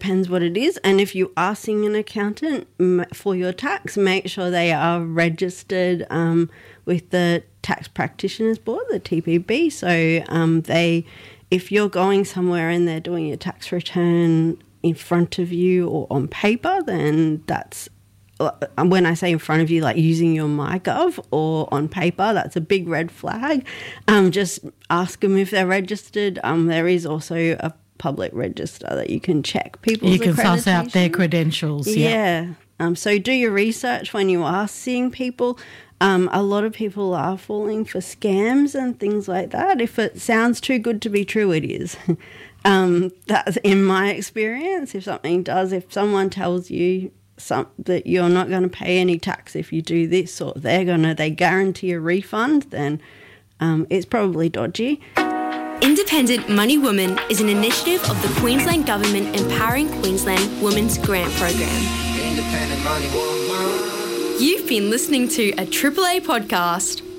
depends what it is. And if you are seeing an accountant for your tax, make sure they are registered with the Tax Practitioners Board, the TPB. So if you're going somewhere and they're doing your tax return in front of you or on paper, then that's, when I say in front of you, like using your MyGov or on paper, that's a big red flag. Just ask them if they're registered. There is also a public register that you can check people's accreditation. You can suss out their credentials. Yeah. So do your research when you are seeing people. A lot of people are falling for scams and things like that. If it sounds too good to be true, it is. That's in my experience. If someone tells you that you're not going to pay any tax if you do this, or they guarantee a refund, then it's probably dodgy. Independent Money Woman is an initiative of the Queensland Government Empowering Queensland Women's Grant Program. Independent Money Woman. You've been listening to a AAA podcast.